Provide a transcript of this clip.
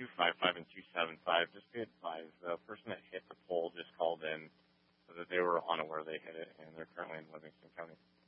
255 and 275. Just be advised, the person that hit the pole just called in so that they were unaware they hit it, and they're currently in Livingston County.